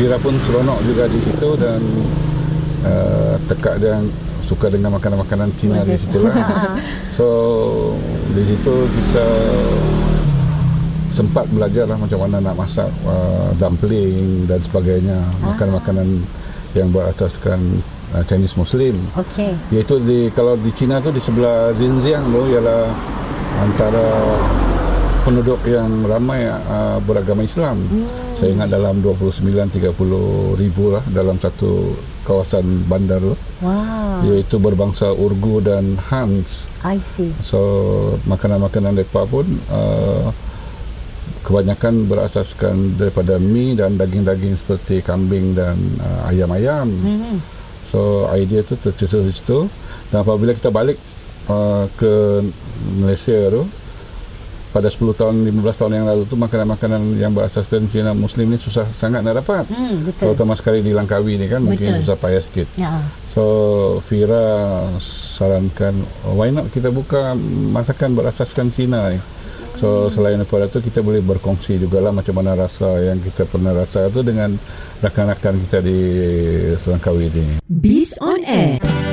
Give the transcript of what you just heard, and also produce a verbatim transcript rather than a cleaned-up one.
Fira pun seronok juga di situ, dan uh, tekak dia suka dengan makanan-makanan Cina di situ lah. So di situ kita sempat belajar lah macam mana nak masak uh, dumpling dan sebagainya, makanan-makanan yang berasaskan uh, Chinese Muslim. Okey. Iaitu di, kalau di China tu di sebelah Xinjiang tu ialah antara penduduk yang ramai uh, beragama Islam. Hmm. Saya ingat dalam dua puluh sembilan tiga puluh ribu lah dalam satu kawasan bandar tu. Wow. Iaitu berbangsa Urgu dan Hans. I see. So makanan-makanan mereka pun uh, kebanyakan berasaskan daripada mi dan daging-daging seperti kambing dan uh, ayam-ayam. Mm-hmm. So idea tu tercetus di situ, dan apabila kita balik uh, ke Malaysia tu pada sepuluh tahun lima belas tahun yang lalu tu, makanan-makanan yang berasaskan Cina Muslim ni susah sangat nak dapat. Mm, betul. Terutama sekali di Langkawi ni kan, betul. Mungkin susah payah sikit. Ya. So Fira sarankan, why not kita buka masakan berasaskan Cina ni. So selain daripada itu, kita boleh berkongsi jugalah macam mana rasa yang kita pernah rasa itu dengan rakan-rakan kita di Langkawi ini. Biz on Air.